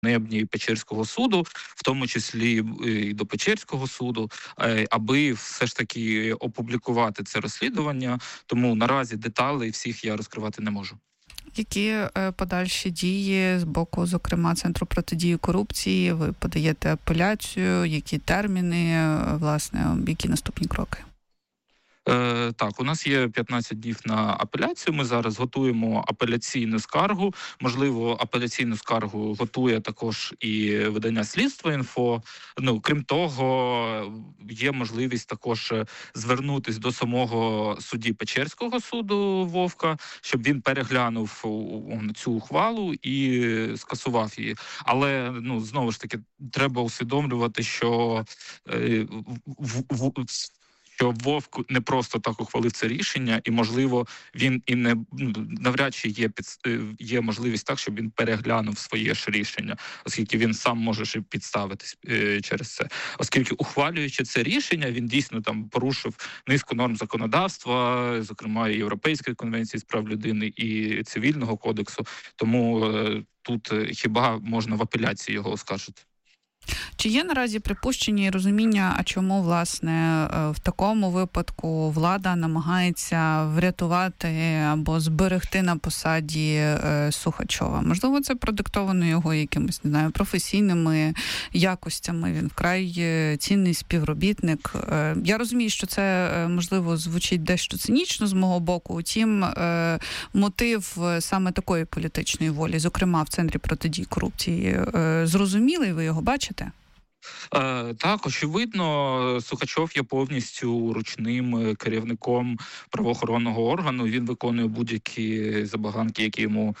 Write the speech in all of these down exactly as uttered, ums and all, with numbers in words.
небні Печерського суду, в тому числі і до Печерського суду, аби все ж таки опублікувати це розслідування. Тому наразі деталей всіх я розкривати не можу. Які подальші дії з боку, зокрема, Центру протидії корупції? Ви подаєте апеляцію? Які терміни, власне, які наступні кроки? Е, так, у нас є п'ятнадцять днів на апеляцію. Ми зараз готуємо апеляційну скаргу. Можливо, апеляційну скаргу готує також і видання «Слідство інфо». Ну, крім того, є можливість також звернутись до самого судді Печерського суду Вовка, щоб він переглянув цю ухвалу і скасував її. Але, ну, знову ж таки, треба усвідомлювати, що е, в, в, в що Вовк не просто так ухвалив це рішення, і, можливо, він і не навряд чи є під, є можливість так, щоб він переглянув своє ж рішення, оскільки він сам може ще підставитись е, через це. Оскільки, ухвалюючи це рішення, він дійсно там порушив низку норм законодавства, зокрема і Європейської конвенції з прав людини, і Цивільного кодексу. Тому е, тут хіба можна в апеляції його оскаржити. Чи є наразі припущення і розуміння, а чому, власне, в такому випадку влада намагається врятувати або зберегти на посаді Сухачова? Можливо, це продиктовано його якимись, не знаю, професійними якостями. Він вкрай цінний співробітник. Я розумію, що це, можливо, звучить дещо цинічно з мого боку. Утім, мотив саме такої політичної волі, зокрема в Центрі протидії корупції, зрозумілий, ви його бачите? Е, так, очевидно, Сухачов є повністю ручним керівником правоохоронного органу. Він виконує будь-які забаганки, які йому,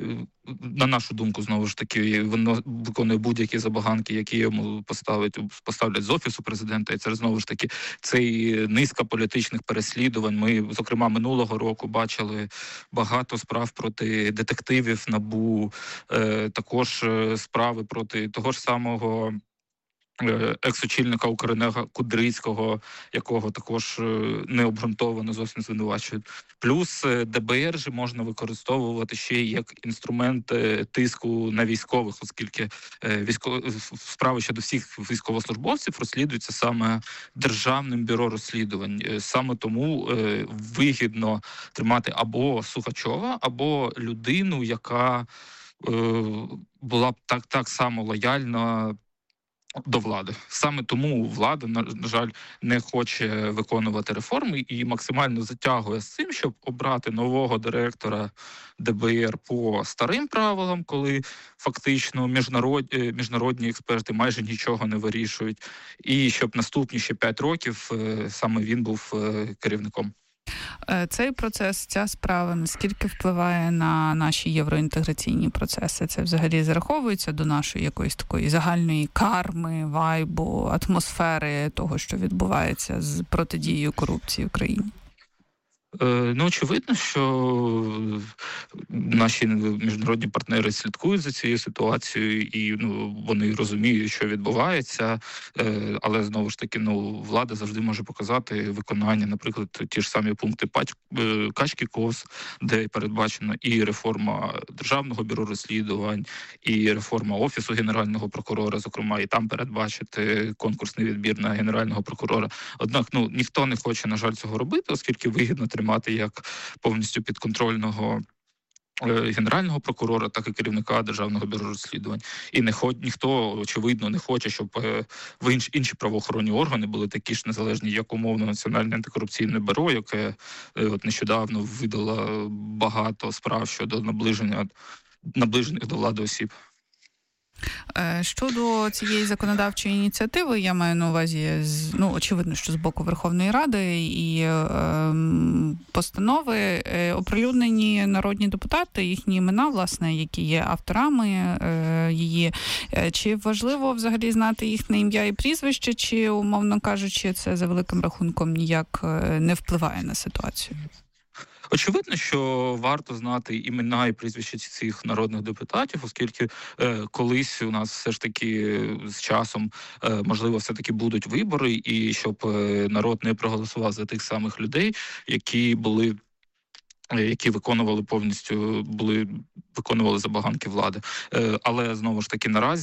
на нашу думку, знову ж таки, він виконує будь-які забаганки, які йому поставить, поставлять з Офісу президента. І це, знову ж таки, цей низка політичних переслідувань. Ми, зокрема, минулого року бачили багато справ проти детективів НАБУ, е, також справи проти того ж самого екс-очільника Укренерго Кудрицького, якого також необґрунтовано зовсім звинувачують. Плюс ДБР же можна використовувати ще як інструмент тиску на військових, оскільки військо... справи щодо всіх військовослужбовців розслідуються саме Державним бюро розслідувань. Саме тому вигідно тримати або Сухачова, або людину, яка була б так, так само лояльна до влади. Саме тому влада, на жаль, не хоче виконувати реформи і максимально затягує з цим, щоб обрати нового директора ДБР по старим правилам, коли фактично міжнародні, міжнародні експерти майже нічого не вирішують, і щоб наступні ще п'ять років саме він був керівником. Цей процес, ця справа, наскільки впливає на наші євроінтеграційні процеси? Це взагалі зараховується до нашої якоїсь такої загальної карми, вайбу, атмосфери того, що відбувається з протидією корупції в Україні? Ну, очевидно, що наші міжнародні партнери слідкують за цією ситуацією і, ну, вони розуміють, що відбувається, але, знову ж таки, ну, влада завжди може показати виконання, наприклад, ті ж самі пункти Качки-Кос, де передбачена і реформа Державного бюро розслідувань, і реформа Офісу Генерального прокурора, зокрема, і там передбачити конкурсний відбір на Генерального прокурора. Однак, ну, ніхто не хоче, на жаль, цього робити, оскільки вигідно тримати як повністю підконтрольного Генерального прокурора, так і керівника Державного бюро розслідувань. І не хо... ніхто, очевидно, не хоче, щоб в інші, інші правоохоронні органи були такі ж незалежні, як умовно Національне антикорупційне бюро, яке от нещодавно видало багато справ щодо наближення, наближених до влади осіб. Щодо цієї законодавчої ініціативи, я маю на увазі, ну, очевидно, що з боку Верховної Ради і е, постанови, е, оприлюднені народні депутати, їхні імена, власне, які є авторами е, її. Чи важливо взагалі знати їхнє ім'я і прізвище, чи, умовно кажучи, це за великим рахунком ніяк не впливає на ситуацію? Очевидно, що варто знати імена і прізвища цих народних депутатів, оскільки е, колись у нас все ж таки з часом, е, можливо, все-таки будуть вибори, і щоб е, народ не проголосував за тих самих людей, які були які виконували повністю, були виконували забаганки влади. Е, але, знову ж таки, наразі